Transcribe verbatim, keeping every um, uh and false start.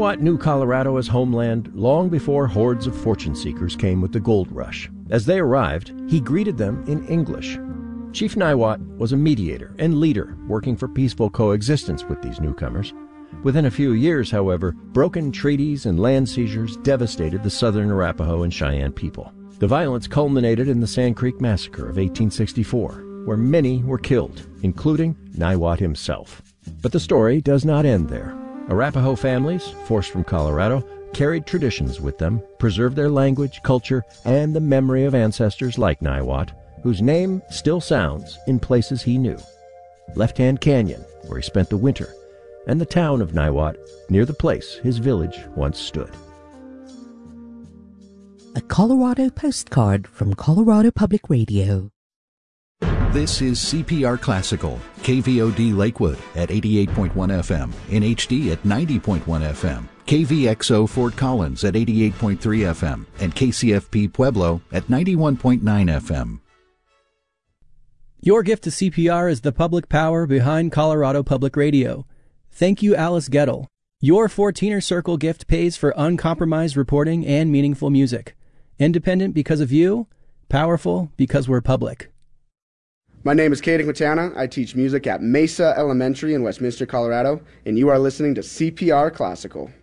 Niwot knew Colorado as homeland long before hordes of fortune seekers came with the gold rush. As they arrived, he greeted them in English. Chief Niwot was a mediator and leader working for peaceful coexistence with these newcomers. Within a few years, however, broken treaties and land seizures devastated the southern Arapaho and Cheyenne people. The violence culminated in the Sand Creek Massacre of eighteen sixty-four, where many were killed, including Niwot himself. But the story does not end there. Arapaho families, forced from Colorado, carried traditions with them, preserved their language, culture, and the memory of ancestors like Niwot, whose name still sounds in places he knew. Left Hand Canyon, where he spent the winter, and the town of Niwot, near the place his village once stood. A Colorado postcard from Colorado Public Radio. This is C P R Classical, K V O D Lakewood at eighty-eight point one F M, N H D at ninety point one F M, K V X O Fort Collins at eighty-eight point three F M, and K C F P Pueblo at ninety-one point nine F M. Your gift to C P R is the public power behind Colorado Public Radio. Thank you, Alice Gettle. Your fourteener Circle gift pays for uncompromised reporting and meaningful music. Independent because of you, powerful because we're public. My name is Kaden Quintana. I teach music at Mesa Elementary in Westminster, Colorado, and you are listening to C P R Classical.